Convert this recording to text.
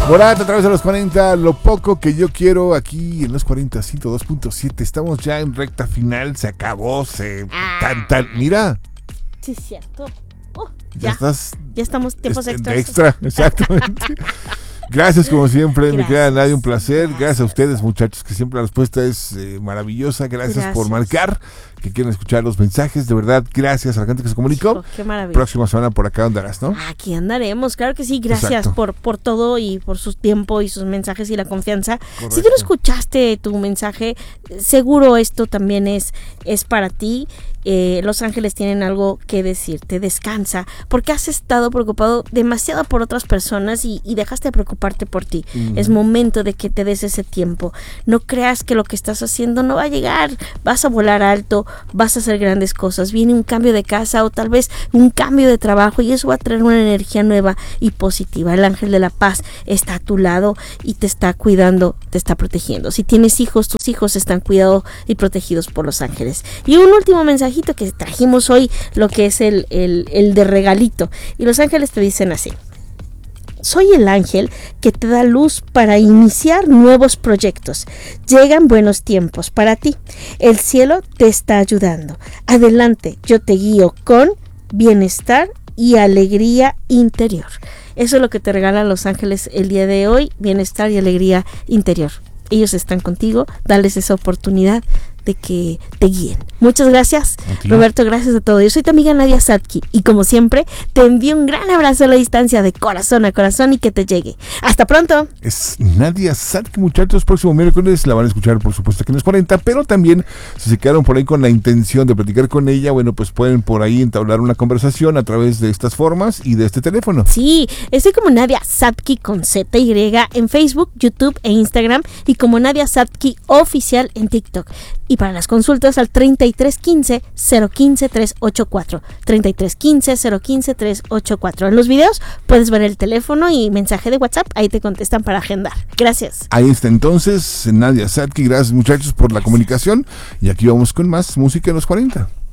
Morat a través de los 40, lo poco que yo quiero aquí en los 40, 102.7. Estamos ya en recta final, se acabó, mira. Sí, es cierto. Ya estás. Ya estamos tiempos extras. Extra, exactamente. Gracias como siempre, mi querida Nadia, un placer. Gracias a ustedes, muchachos, que siempre la respuesta es maravillosa. Gracias por marcar, que quieren escuchar los mensajes. De verdad, gracias a la gente que se comunicó. Qué maravilla. Próxima semana por acá andarás, ¿no? Aquí andaremos, claro que sí. Gracias por todo y por su tiempo y sus mensajes y la confianza. Correcto. Si tú no escuchaste tu mensaje, seguro esto también es para ti. Los Ángeles tienen algo que decirte. Descansa, porque has estado preocupado demasiado por otras personas y dejaste de preocuparte por ti. Es momento de que te des ese tiempo. No creas que lo que estás haciendo no va a llegar. Vas a volar alto, vas a hacer grandes cosas. Viene un cambio de casa o tal vez un cambio de trabajo y eso va a traer una energía nueva y positiva. El ángel de la paz está a tu lado y te está cuidando, te está protegiendo. Si tienes hijos, tus hijos están cuidados y protegidos por los ángeles. Y un último mensaje que trajimos hoy, lo que es el de regalito, y los ángeles te dicen así: soy el ángel que te da luz para iniciar nuevos proyectos. Llegan buenos tiempos para ti. El cielo te está ayudando. Adelante, yo te guío con bienestar y alegría interior. Eso es lo que te regalan los ángeles el día de hoy: bienestar y alegría interior. Ellos están contigo, dales esa oportunidad de que te guíen. Muchas gracias, Roberto, gracias a todos. Yo soy tu amiga Nadia Sadki y como siempre te envío un gran abrazo a la distancia, de corazón a corazón, y que te llegue. Hasta pronto. Es Nadia Sadki, muchachos. Próximo miércoles la van a escuchar, por supuesto, aquí en los 40, pero también si se quedaron por ahí con la intención de platicar con ella, bueno, pues pueden por ahí entablar una conversación a través de estas formas y de este teléfono. Sí, estoy como Nadia Sadki con ZY en Facebook, YouTube e Instagram, y como Nadia Sadki oficial en TikTok. Y para las consultas al 3315-015-384. 3315-015-384. En los videos puedes ver el teléfono y mensaje de WhatsApp. Ahí te contestan para agendar. Gracias. Ahí está entonces Nadia Sadki. Gracias, muchachos, por la comunicación. Y aquí vamos con más música en los 40.